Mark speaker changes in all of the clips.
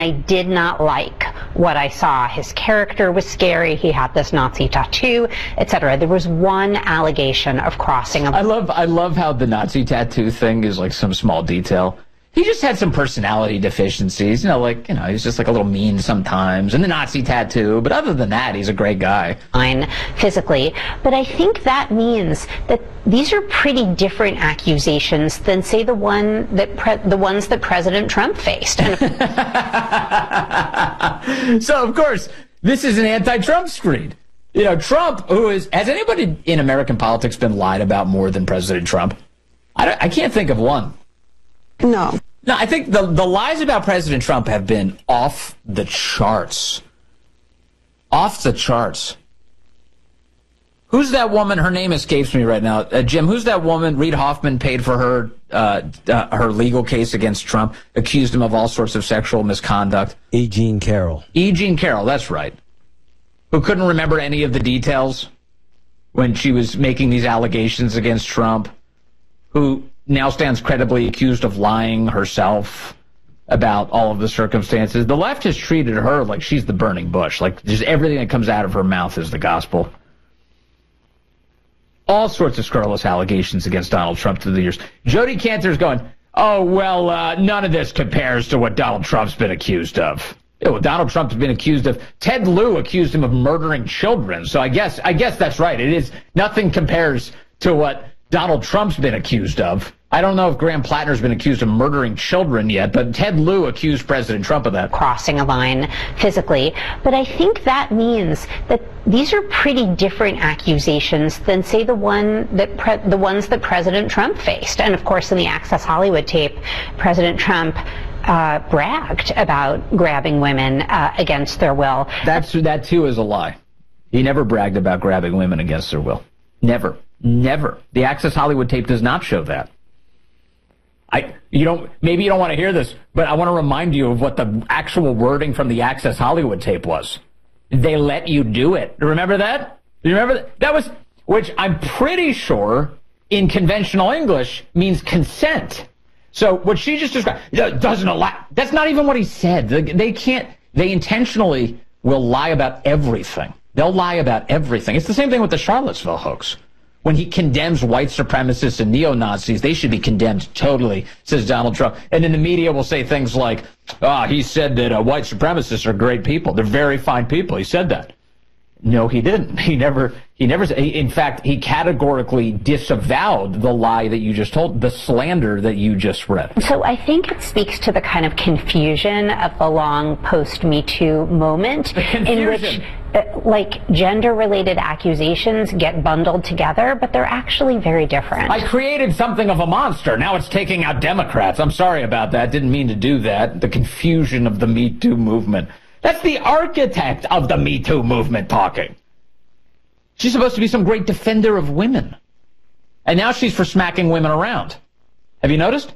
Speaker 1: I did not like what I saw. His character was scary. He had this Nazi tattoo, etc. There was one allegation of crossing.
Speaker 2: I love how the Nazi tattoo thing is like some small detail. He just had some personality deficiencies, he's just like a little mean sometimes, and the Nazi tattoo, but other than that, he's a great guy.
Speaker 1: Fine, physically, but I think that means that these are pretty different accusations than, say, the ones that President Trump faced.
Speaker 2: So, of course, this is an anti-Trump screed. Trump, has anybody in American politics been lied about more than President Trump? I can't think of one.
Speaker 3: No,
Speaker 2: I think the lies about President Trump have been off the charts. Off the charts. Who's that woman? Her name escapes me right now. Jim, who's that woman? Reid Hoffman paid for her legal case against Trump, accused him of all sorts of sexual misconduct.
Speaker 4: E. Jean Carroll.
Speaker 2: E. Jean Carroll, that's right. Who couldn't remember any of the details when she was making these allegations against Trump. Who now stands credibly accused of lying herself about all of the circumstances. The left has treated her like she's the burning bush. Like, just everything that comes out of her mouth is the gospel. All sorts of scurrilous allegations against Donald Trump through the years. Jody Cantor's going, oh, well, none of this compares to what Donald Trump's been accused of. Donald Trump's been accused of, Ted Lieu accused him of murdering children. So I guess that's right. It is, nothing compares to what Donald Trump's been accused of. I don't know if Graham Plattner's been accused of murdering children yet, but Ted Lieu accused President Trump of that.
Speaker 1: Crossing a line physically. But I think that means that these are pretty different accusations than, say, the ones that President Trump faced. And, of course, in the Access Hollywood tape, President Trump bragged about grabbing women against their will.
Speaker 2: That, too, is a lie. He never bragged about grabbing women against their will. Never. Never. The Access Hollywood tape does not show that. Maybe you don't want to hear this, but I want to remind you of what the actual wording from the Access Hollywood tape was. They let you do it. Remember that? You remember that? That was, which I'm pretty sure in conventional English means consent. So what she just described doesn't allow. That's not even what he said. They intentionally will lie about everything. They'll lie about everything. It's the same thing with the Charlottesville hoax. When he condemns white supremacists and neo-Nazis, they should be condemned totally, says Donald Trump. And then the media will say things like, he said that white supremacists are great people. They're very fine people. He said that. No, he didn't. He never said. In fact, he categorically disavowed the lie that you just told, the slander that you just read.
Speaker 1: So I think it speaks to the kind of confusion of the long post-Me Too moment in which gender-related accusations get bundled together, but they're actually very different.
Speaker 2: I created something of a monster. Now it's taking out Democrats. I'm sorry about that. Didn't mean to do that. The confusion of the Me Too movement. That's the architect of the Me Too movement talking. She's supposed to be some great defender of women. And now she's for smacking women around. Have you noticed?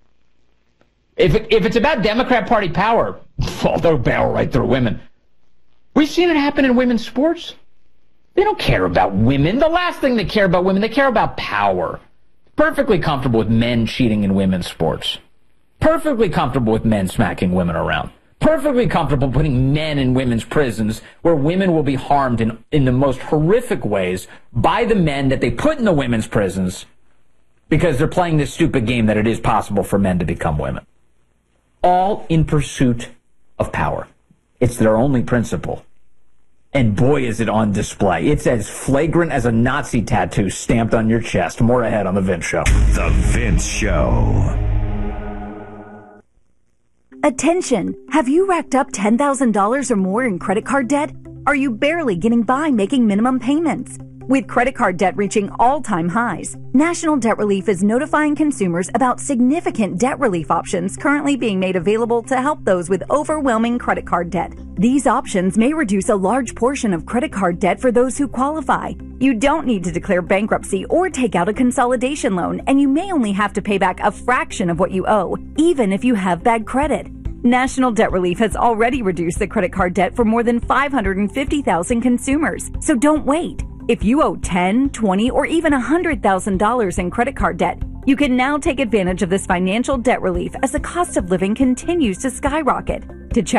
Speaker 2: If it's about Democrat Party power, they'll barrel right through women. We've seen it happen in women's sports. They don't care about women. The last thing they care about women, they care about power. Perfectly comfortable with men cheating in women's sports. Perfectly comfortable with men smacking women around. Perfectly comfortable putting men in women's prisons where women will be harmed in the most horrific ways by the men that they put in the women's prisons because they're playing this stupid game that it is possible for men to become women. All in pursuit of power. It's their only principle. And boy, is it on display. It's as flagrant as a Nazi tattoo stamped on your chest. More ahead on The Vince Show.
Speaker 5: The Vince Show.
Speaker 6: Attention! Have you racked up $10,000 or more in credit card debt? Are you barely getting by making minimum payments? With credit card debt reaching all-time highs, National Debt Relief is notifying consumers about significant debt relief options currently being made available to help those with overwhelming credit card debt. These options may reduce a large portion of credit card debt for those who qualify. You don't need to declare bankruptcy or take out a consolidation loan, and you may only have to pay back a fraction of what you owe, even if you have bad credit. National Debt Relief has already reduced the credit card debt for more than 550,000 consumers, so don't wait. If you owe $10,000, $20,000, or even $100,000 in credit card debt, you can now take advantage of this financial debt relief as the cost of living continues to skyrocket. To check